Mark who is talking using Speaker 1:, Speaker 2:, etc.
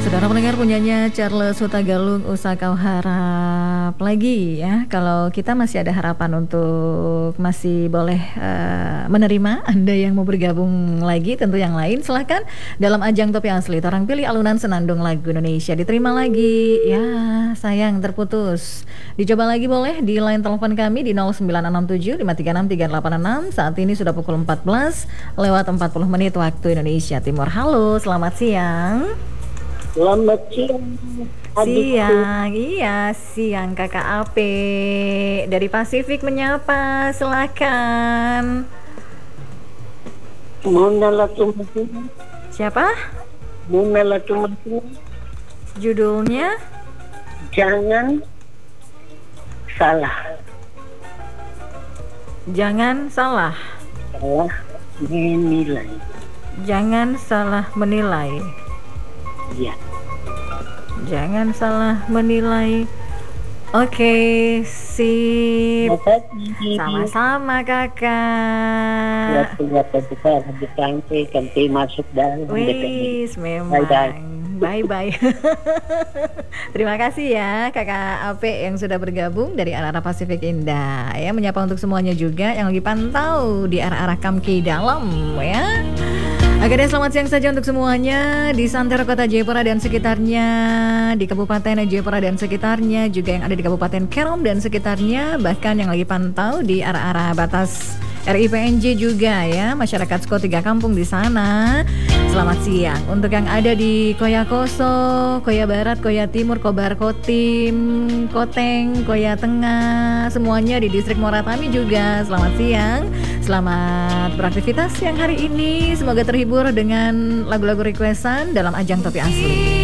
Speaker 1: Saudara pendengar, punyanya Charles Hutagalung, Usah Kau Harap Lagi ya. Kalau kita masih ada harapan untuk masih boleh menerima Anda yang mau bergabung lagi, tentu yang lain silahkan dalam ajang Topi Asli. Orang pilih alunan senandung lagu Indonesia, diterima lagi. Ya sayang terputus. Dicoba lagi boleh di line telepon kami di 0967 536 3886. Saat ini sudah pukul 14 lewat 40 menit waktu Indonesia Timur. Halo, selamat siang.
Speaker 2: Selamat siang, adikku.
Speaker 1: Siang Kakak Ape dari Pasifik menyapa, silakan.
Speaker 2: Muna Latumahina.
Speaker 1: Siapa?
Speaker 2: Muna Latumahina.
Speaker 1: Judulnya?
Speaker 2: Jangan salah.
Speaker 1: Jangan salah.
Speaker 2: Salah menilai.
Speaker 1: Jangan salah menilai.
Speaker 2: Ya.
Speaker 1: Jangan salah menilai. Oke, sip. Sama-sama kakak.
Speaker 2: Buat besar habis sampai kanti masuk dalam.
Speaker 1: Wis, memang. Bye-bye. Terima kasih ya kakak Ape yang sudah bergabung dari arah Pasifik Indah ya. Menyapa untuk semuanya juga yang lagi pantau di arah-arah Kamki Dalam ya. Oke deh, selamat siang saja untuk semuanya di Santero Kota Jayapura dan sekitarnya, di Kabupaten Jayapura dan sekitarnya, juga yang ada di Kabupaten Kerom dan sekitarnya, bahkan yang lagi pantau di arah-arah batas RIPNJ juga ya, masyarakat Sko 3 Kampung di sana. Selamat siang untuk yang ada di Koya Koso, Koya Barat, Koya Timur, Kobar Kotim, Koteng, Koya Tengah, semuanya di distrik Moratami juga. Selamat siang, selamat beraktivitas siang hari ini. Semoga terhibur dengan lagu-lagu requestan dalam ajang Topi Asli.